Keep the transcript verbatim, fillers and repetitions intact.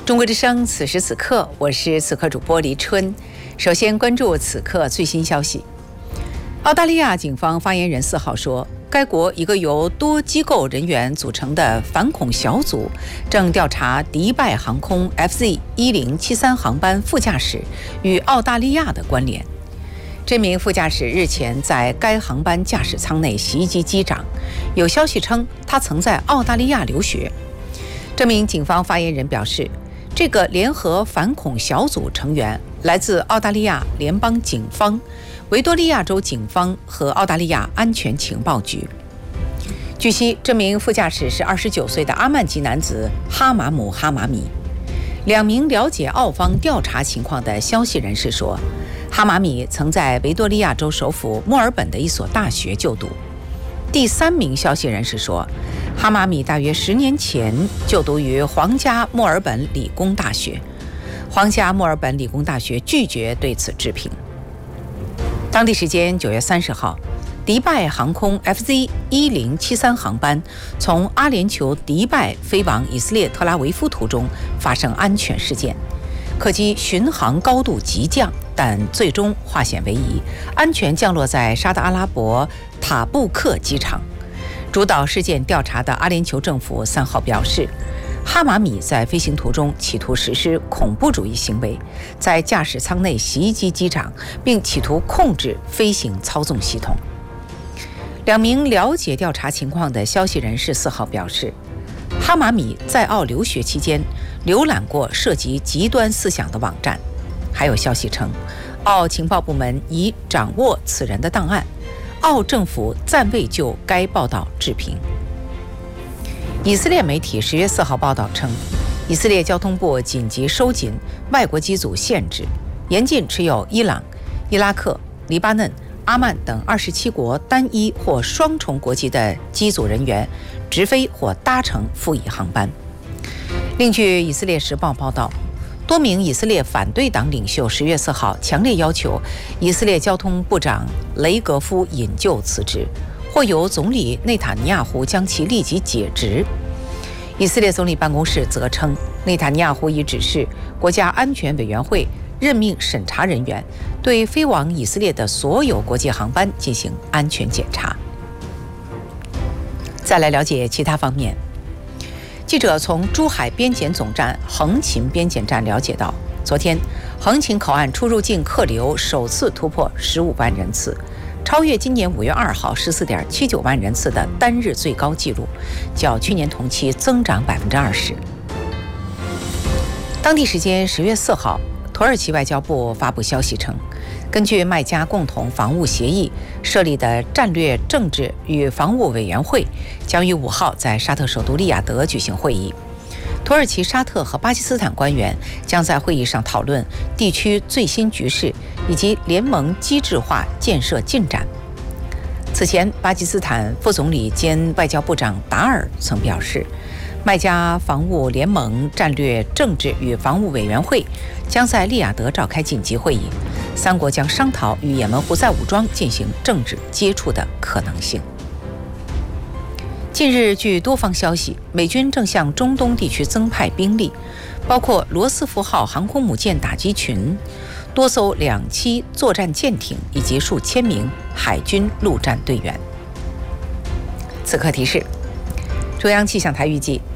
中国之声，此时此刻，我是此刻主播黎春。首先关注此刻最新消息。澳大利亚警方发言人四号说，该国一个由多机构人员组成的反恐小组正调查迪拜航空 F Z 一零七三航班副驾驶与澳大利亚的关联。这名副驾驶日前在该航班驾驶舱内袭击机长，有消息称他曾在澳大利亚留学。这名警方发言人表示，这个联合反恐小组成员来自澳大利亚联邦警方、维多利亚州警方和澳大利亚安全情报局。据悉，这名副驾驶是二十九岁的阿曼籍男子哈马姆·哈马米。两名了解澳方调查情况的消息人士说，哈马米曾在维多利亚州首府墨尔本的一所大学就读。第三名消息人士说，哈马米大约十年前就读于皇家墨尔本理工大学，皇家墨尔本理工大学拒绝对此置评。当地时间九月三十号，迪拜航空 F Z 一零七三航班从阿联酋迪拜飞往以色列特拉维夫途中发生安全事件，客机巡航高度急降，但最终化险为夷，安全降落在沙特阿拉伯塔布克机场。主导事件调查的阿联酋政府三号表示，哈马米在飞行途中企图实施恐怖主义行为，在驾驶舱内袭击机长，并企图控制飞行操纵系统。两名了解调查情况的消息人士四号表示，哈马米在澳留学期间浏览过涉及极端思想的网站。还有消息称，澳情报部门已掌握此人的档案，澳政府暂未就该报道置评。以色列媒体十月四号报道称，以色列交通部紧急收紧外国机组限制，严禁持有伊朗、伊拉克、黎巴嫩、阿曼等二十七国单一或双重国籍的机组人员直飞或搭乘赴以航班。另据以色列时报报道，多名以色列反对党领袖十月四号强烈要求以色列交通部长雷格夫引咎辞职，或由总理内塔尼亚胡将其立即解职。以色列总理办公室则称，内塔尼亚胡已指示国家安全委员会任命审查人员，对飞往以色列的所有国际航班进行安全检查。再来了解其他方面。记者从珠海边检总站横琴边检站了解到，昨天横琴口岸出入境客流首次突破十五万人次，超越今年五月二号十四点七九万人次的单日最高纪录，较去年同期增长百分之二十。当地时间十月四号，土耳其外交部发布消息称，根据麦加共同防务协议设立的战略政治与防务委员会将于五号在沙特首都利雅得举行会议。土耳其、沙特和巴基斯坦官员将在会议上讨论地区最新局势以及联盟机制化建设进展。此前，巴基斯坦副总理兼外交部长达尔曾表示，麦加防务联盟战略政治与防务委员会将在利雅得召开紧急会议，三国将商讨与也门胡塞武装进行政治接触的可能性。近日，据多方消息，美军正向中东地区增派兵力，包括罗斯福号航空母舰打击群、多艘两栖作战舰艇以及数千名海军陆战队员。此刻提示，中央气象台预计，